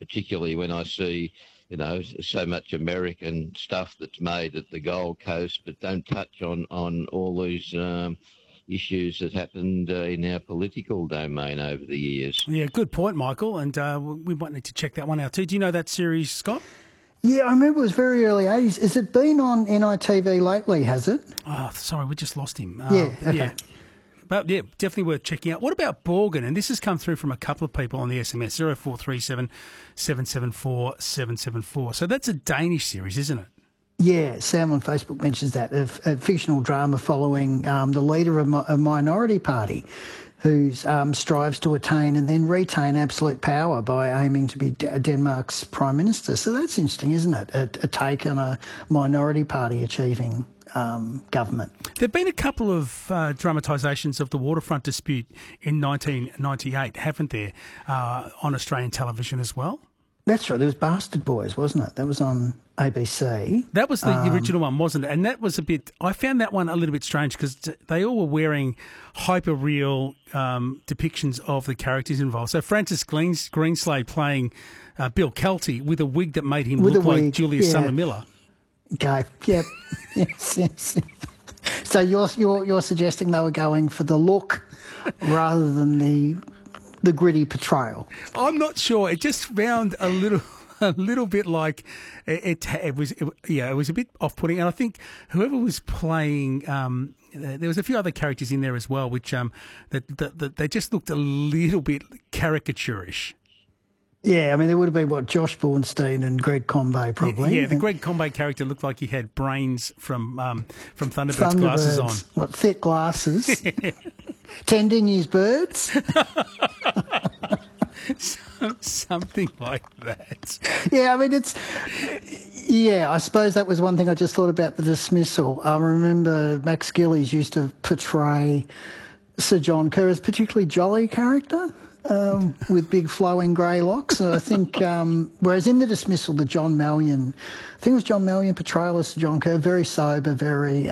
particularly when I see, so much American stuff that's made at the Gold Coast, but don't touch on all these issues that happened in our political domain over the years. Yeah, good point, Michael. And we might need to check that one out too. Do you know that series, Scott? Yeah, I remember it was very early 80s. Has it been on NITV lately, has it? Oh, sorry, we just lost him. Yeah, okay. Yeah. But, yeah, definitely worth checking out. What about Borgen? And this has come through from a couple of people on the SMS, 0437 774 774. So that's a Danish series, isn't it? Yeah, Sam on Facebook mentions that, a fictional drama following the leader of a minority party who strives to attain and then retain absolute power by aiming to be Denmark's Prime Minister. So that's interesting, isn't it? A take on a minority party achieving government. There have been a couple of dramatisations of the waterfront dispute in 1998, haven't there, on Australian television as well? That's right. There was Bastard Boys, wasn't it? That was on ABC. That was the original one, wasn't it? And that was I found that one a little bit strange because they all were wearing hyper-real depictions of the characters involved. So Francis Greenslade playing Bill Kelty with a wig that made him look like Julius Summer Miller. Okay. Yep. yes. So you're suggesting they were going for the look rather than the gritty portrayal? I'm not sure. It just found a little bit like it was a bit off-putting. And I think whoever was playing, there was a few other characters in there as well, which that they just looked a little bit caricaturish. Yeah, I mean, there would have been, Josh Bornstein and Greg Combay probably. Yeah, the Greg Combay character looked like he had brains from Thunderbirds glasses on. What, thick glasses? Tending his birds? Something like that. Yeah, I mean, I suppose that was one thing I just thought about the dismissal. I remember Max Gillies used to portray Sir John Kerr as a particularly jolly character. With big flowing grey locks. And I think, whereas in the dismissal, I think it was John Malyon portrayal as John Kerr, very sober, very,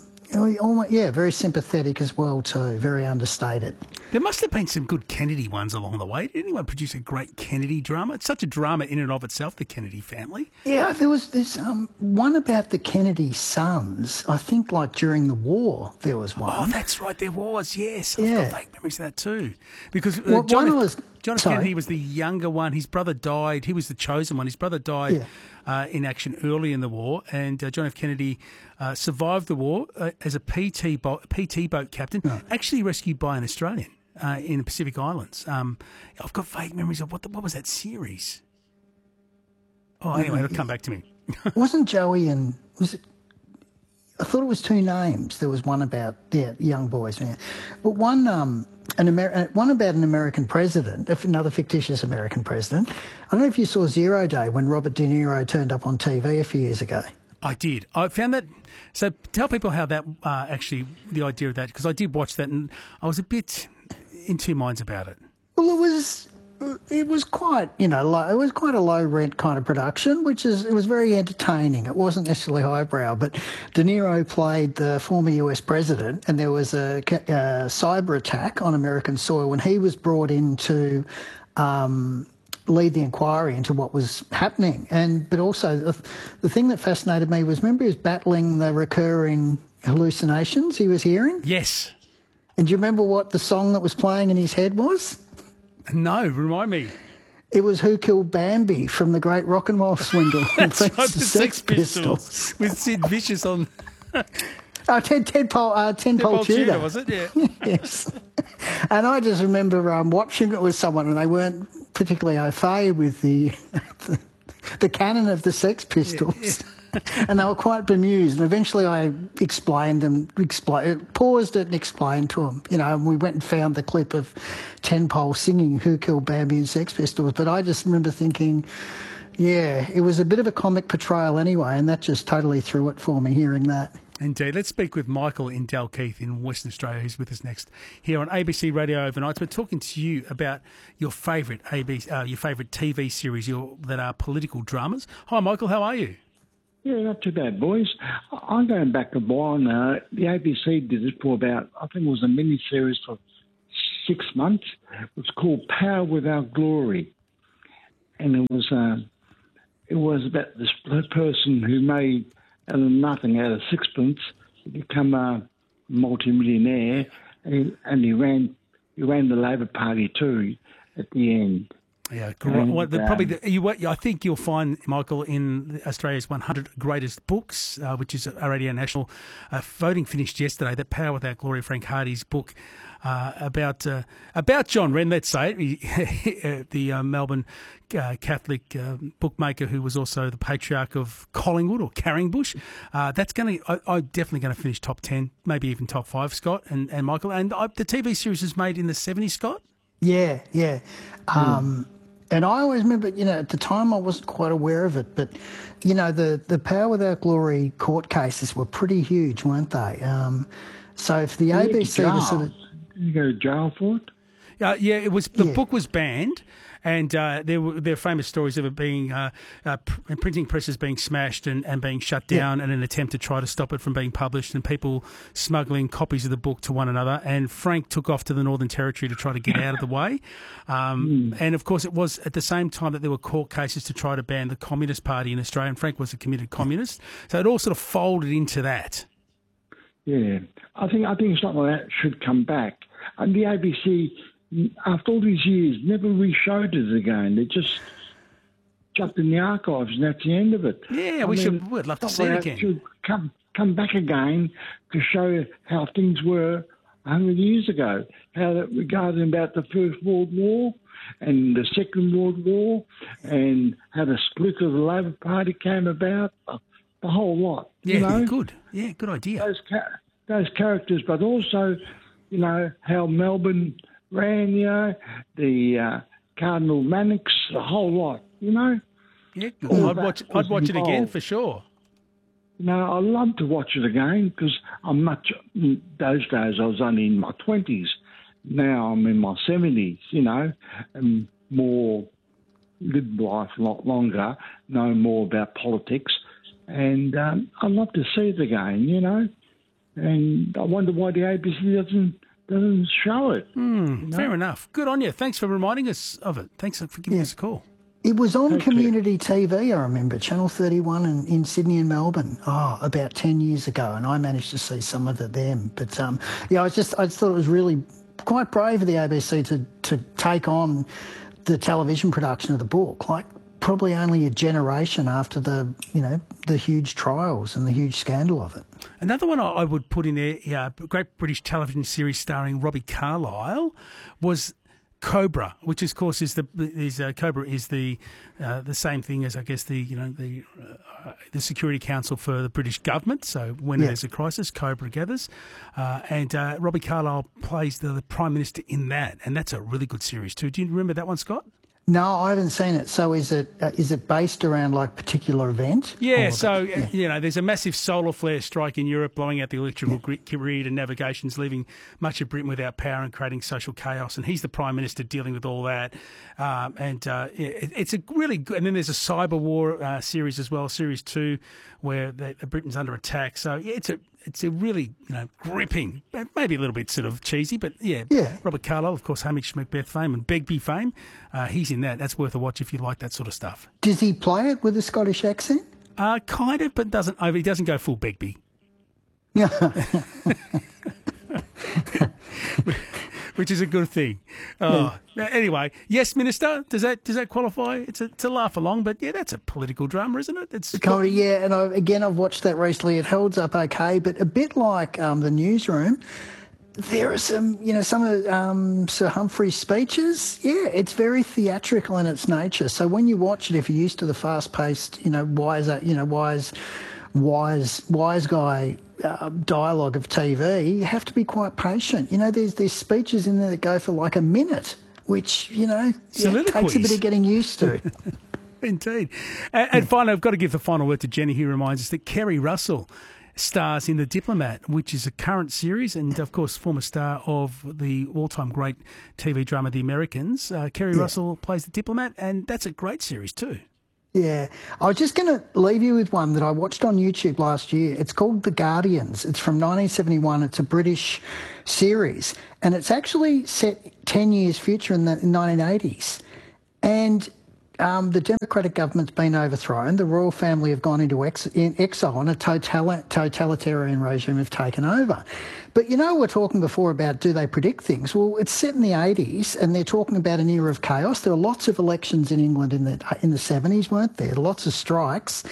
very sympathetic as well too, very understated. There must have been some good Kennedy ones along the way. Did anyone produce a great Kennedy drama? It's such a drama in and of itself, the Kennedy family. Yeah, there's one about the Kennedy sons. I think like during the war there was one. Oh, that's right, there was, yes. I've got vague memories of that too. Because John F. Kennedy was the younger one. His brother died. He was the chosen one. His brother died in action early in the war, and John F. Kennedy survived the war as a PT boat captain, actually rescued by an Australian in the Pacific Islands. I've got vague memories of what was that series? Oh, anyway, it'll come back to me. Wasn't Joey and... was it? I thought it was two names. There was one about young boys, but one about an American president, another fictitious American president. I don't know if you saw Zero Day when Robert De Niro turned up on TV a few years ago. I did. I found that. So tell people how that actually the idea of that, because I did watch that and I was a bit in two minds about it. Well, it was quite, it was quite a low rent kind of production, it was very entertaining. It wasn't necessarily highbrow, but De Niro played the former US president, and there was a cyber attack on American soil when he was brought in to lead the inquiry into what was happening. But also the thing that fascinated me was, remember he was battling the recurring hallucinations he was hearing? Yes. And do you remember what the song that was playing in his head was? No, remind me. It was Who Killed Bambi from the Great Rock and Roll Swindle. That's right, the Sex Pistols. With Sid Vicious on... Ted Pole Tudor. Was it? Yeah. Yes. And I just remember watching it with someone, and they weren't particularly au fait with the canon of the Sex Pistols. And they were quite bemused. And eventually I paused it and explained to them. And we went and found the clip of Ten Pole singing Who Killed Bambi and Sex Pistols. But I just remember thinking, it was a bit of a comic portrayal anyway, and that just totally threw it for me, hearing that. Indeed. Let's speak with Michael in Dalkeith in Western Australia, who's with us next here on ABC Radio Overnights. We're talking to you about your favourite TV series that are political dramas. Hi, Michael. How are you? Yeah, not too bad, boys. I'm going back a while now. The ABC did it for about, I think it was a mini-series for 6 months. It was called Power Without Glory. and it was about this person who made out of nothing, out of sixpence, become a multimillionaire, and he ran the Labor Party too at the end. Yeah, I think you'll find, Michael, in Australia's 100 Greatest Books, which is a Radio National. Voting finished yesterday. That Power Without Glory, Frank Hardy's book about John Wren, let's say, the Melbourne Catholic bookmaker who was also the patriarch of Collingwood or Carringbush. I'm definitely going to finish top 10, maybe even top 5, Scott and Michael. And the TV series was made in the 70s, Scott? Yeah. And I always remember, at the time I wasn't quite aware of it, but, the Power Without Glory court cases were pretty huge, weren't they? So if the ABC was sort of... You go to jail for it? Yeah, it was. The book was banned, and there were famous stories of it being printing presses being smashed and being shut down in an attempt to try to stop it from being published, and people smuggling copies of the book to one another. And Frank took off to the Northern Territory to try to get out of the way. And of course, it was at the same time that there were court cases to try to ban the Communist Party in Australia. And Frank was a committed communist, so it all sort of folded into that. Yeah, I think something like that should come back. And the ABC, after all these years, never re-showed it again. They just chucked in the archives, and that's the end of it. Yeah, we'd love to see it again. Should come back again to show how things were 100 years ago, how that regarding about the First World War and the Second World War, and how the split of the Labor Party came about. The whole lot. Yeah, good. Yeah, good idea. Those characters, but also, how Melbourne ran, the Cardinal Mannix, the whole lot, Yeah, I'd watch it again for sure. I love to watch it again because those days I was only in my 20s. Now I'm in my 70s, and more lived life a lot longer, know more about politics. And I'd love to see it again, and I wonder why the ABC doesn't show it. Fair enough. Good on you. Thanks for reminding us of it. Thanks for giving us a call. It was on community TV, I remember, Channel 31 in Sydney and Melbourne, about 10 years ago, and I managed to see some of it then. But, I just thought it was really quite brave of the ABC to take on the television production of the book, probably only a generation after the huge trials and the huge scandal of it. Another one I would put in there, a great British television series starring Robbie Carlyle, was Cobra, which of course Cobra is the same thing as I guess the Security Council for the British government. So when there's a crisis, Cobra gathers, and Robbie Carlyle plays the Prime Minister in that, and that's a really good series too. Do you remember that one, Scott? No, I haven't seen it. So is it based around a particular event? Yeah, there's a massive solar flare strike in Europe, blowing out the electrical grid and navigations, leaving much of Britain without power and creating social chaos. And he's the Prime Minister dealing with all that. It's a really good. And then there's a cyber war series as well, Series 2, where Britain's under attack. So it's a really gripping, maybe a little bit sort of cheesy, but Robert Carlyle, of course, Hamish Macbeth fame and Begbie fame, he's in that. That's worth a watch if you like that sort of stuff. Does he play it with a Scottish accent? Kind of, but he doesn't go full Begbie. Yeah. Which is a good thing. Anyway, yes, Minister, does that qualify? It's a laugh along, but that's a political drama, isn't it? It's comedy, and I've watched that recently. It holds up okay, but a bit like the Newsroom, there are some of Sir Humphrey's speeches. Yeah, it's very theatrical in its nature. So when you watch it, if you're used to the fast-paced, wise guy dialogue of TV, you have to be quite patient. There's speeches in there that go for a minute, which, takes a bit of getting used to. Indeed. And finally, I've got to give the final word to Jenny, who reminds us that Kerry Russell stars in The Diplomat, which is a current series, and, of course, former star of the all-time great TV drama The Americans. Kerry Russell plays The Diplomat, and that's a great series too. Yeah. I was just going to leave you with one that I watched on YouTube last year. It's called The Guardians. It's from 1971. It's a British series, and it's actually set 10 years future in the 1980s. And the Democratic government's been overthrown. The royal family have gone into exile and a totalitarian regime have taken over. But we're talking before about do they predict things? Well, it's set in the 80s and they're talking about an era of chaos. There were lots of elections in England in the 70s, weren't there? Lots of strikes.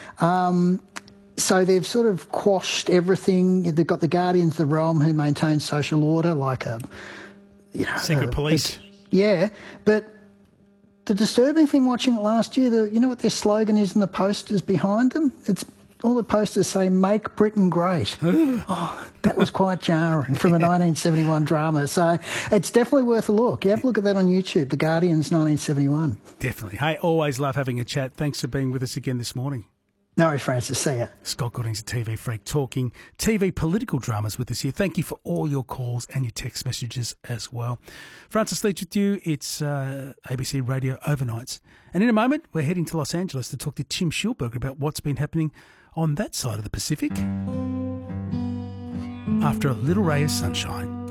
So they've sort of quashed everything. They've got the Guardians of the Realm who maintain social order like secret police. Yeah, but the disturbing thing watching it last year, you know what their slogan is in the posters behind them? It's all the posters say, "Make Britain Great." Oh, that was quite jarring from a 1971 drama. So it's definitely worth a look. You have a look at that on YouTube, The Guardians 1971. Definitely. Hey, always love having a chat. Thanks for being with us again this morning. No worries, Francis. See ya. Scott Gooding's a TV freak talking TV political dramas with us here. Thank you for all your calls and your text messages as well. Francis Leach with you. It's ABC Radio Overnights. And in a moment, we're heading to Los Angeles to talk to Tim Schulberg about what's been happening on that side of the Pacific. After a little ray of sunshine.